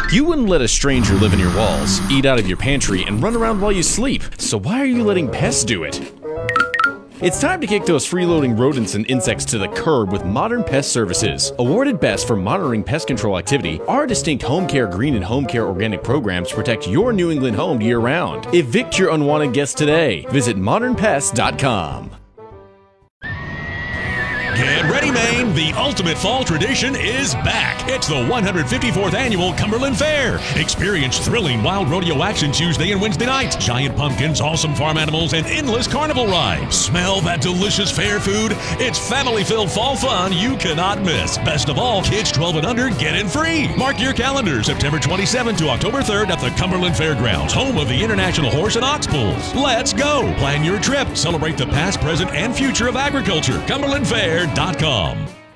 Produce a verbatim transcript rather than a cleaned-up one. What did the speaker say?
You wouldn't let a stranger live in your walls, eat out of your pantry, and run around while you sleep, so why are you letting pests do it? It's time to kick those freeloading rodents and insects to the curb with Modern Pest Services. Awarded best for monitoring pest control activity, our distinct Home Care Green and Home Care Organic programs protect your New England home year-round. Evict your unwanted guests today. Visit modern pest dot com. Get ready, Maine! The ultimate fall tradition is back. It's the one hundred fifty-fourth Annual Cumberland Fair. Experience thrilling wild rodeo action Tuesday and Wednesday nights, giant pumpkins, awesome farm animals, and endless carnival rides. Smell that delicious fair food? It's family-filled fall fun you cannot miss. Best of all, kids twelve and under get in free. Mark your calendar, September twenty-seventh to October third at the Cumberland Fairgrounds, home of the International Horse and Ox Bulls. Let's go! Plan your trip. Celebrate the past, present, and future of agriculture. Cumberland Fair dot com.